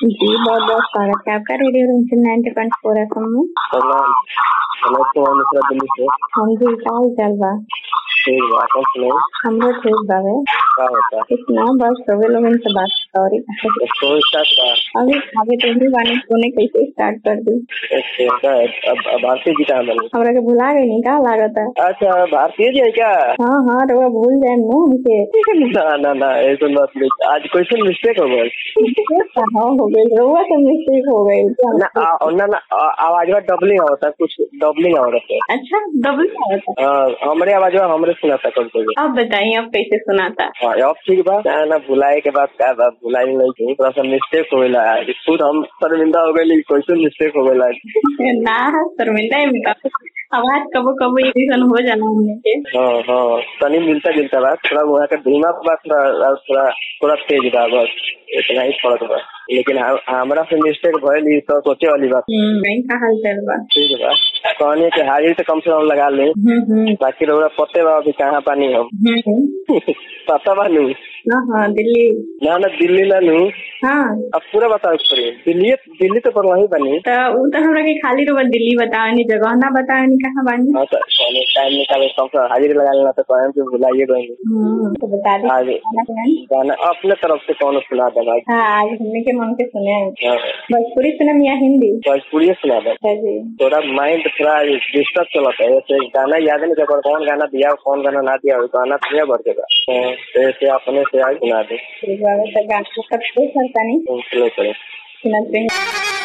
जी, बहुत-बहुत स्वागत है आपका रेडियो रिमझिम 90.4 एफएम में। प्रणाम। मनोज कुमार मिश्रा, दिल्ली से। हाँ जी, का हाल चाल बा? ठीक बा, अपन सुनाई। हमरो ठीक बावे। का होता? कुछ ना, बस रउवे लोगन से बात करी। तो स्टार्ट बा। अभी तो नहीं बानी, तूने कैसे स्टार्ट कर दी? अच्छा, अब भारतीय जी कहाँ बनी? हमरा के भुला गई का लागत है? अच्छा, भारतीय जी है क्या? हाँ, रउवा भूल जाए ना हमके। ना, ऐसा मत लिख। आज क्वेश्चन मिस्टेक हो गई। कहाँ हो गई? रउवा तो मिस्टेक हो गई। ना, आवाज में डबलिंग होता है, कुछ डबलिंग हो रहा है। अच्छा, डबल होता है? हमारे आवाज में हमरे सुनाता कभी। अब बताइए, अब कैसे सुनाता? अब ठीक बा ना, भुलाए के बाद क्या बा, भुलाई नहीं थी, थोड़ा सा मिस्टेक हो गया। खुद हम शर्मिंदा हो गए, क्वेश्चन मिस्टेक हो गया। ना, शर्मिंदा है आवाज कबो कबो एडिशन हो जाना हमने के। हाँ, तनी मिलता जुलता बात, थोड़ा वहाँ का धीमा बात, थोड़ा तेज बा, बस इतना ही फर्क बा। लेकिन हमारा से मिस्टेक भइल, तो सोचे वाली बात। का हाल चाल बा? ठीक बा। कहनी के हाजिर तो कम से कम लगा ले, बाकी रउरा पते बा अभी कहाँ पानी हम। पता बा नू? हाँ, दिल्ली। ना दिल्ली ना नू। हाँ, अब पूरा बताओ दिल्ली तो पर वही बनी। तो हमरा के खाली रउवा दिल्ली बतावनी, जगह ना बतावनी कहाँ बानी। हाँ, तो टाइम निकाले, कम से हाजिर लगा लेना, तो टाइम से भुलाइए गएंगे। तो बता दी आगे गाना अपने तरफ से कौन सुना दे भाई? हाँ, आज हमने के मन के सुने। भोजपुरी सुनम या हिंदी? भोजपुरी सुना दे। थोड़ा माइंड थोड़ा डिस्टर्ब चलता है, ऐसे गाना याद नहीं कर, कौन गाना दिया कौन गाना ना दिया, गाना सुनिया बढ़ जाएगा। ऐसे अपने से आज सुना दे। गाना कब करता नहीं सुनते हैं।